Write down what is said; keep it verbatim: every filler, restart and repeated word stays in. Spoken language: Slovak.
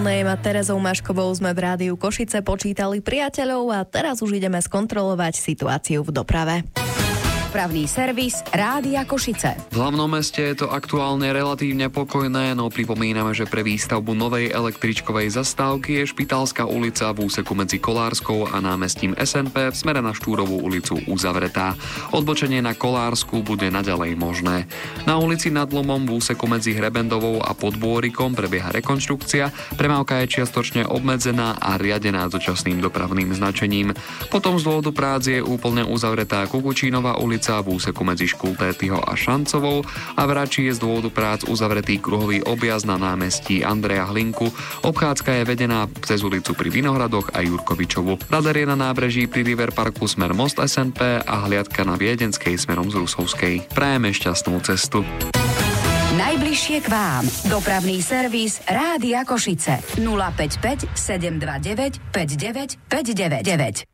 A Terezou Maškovou sme v rádiu Košice počítali priateľov a teraz už ideme skontrolovať situáciu v doprave. Dopravný servis Rádia Košice. V hlavnom meste je to aktuálne relatívne pokojné, no pripomíname, že pre výstavbu novej električkovej zastávky je Špitálska ulica v úseku medzi Kolárskou a námestím es en pé v smere na Štúrovú ulicu uzavretá. Odbočenie na Kolársku bude naďalej možné. Na ulici Nad Lomom v úseku medzi Hrebendovou a Podbôrikom prebieha rekonštrukcia, premávka je čiastočne obmedzená a riadená dočasným dopravným značením. Potom z dôvodu prác je úplne uzavretá Kukučínova ulica v úseku medzi Škultétyho a Šancovou a v Rači je z dôvodu prác uzavretý kruhový objazd na námestí Andreja Hlinku. Obchádzka je vedená cez ulicu pri Vinohradoch a Jurkovičovu. Radar je na nábreží pri River Parku smer Most es en pé a hliadka na Viedenskej smerom z Rusovskej. Prajeme šťastnú cestu. Najbližšie k vám. Dopravný servis Rádia Košice. nula päť päť sedem dva deväť päť deväť päť deväť deväť.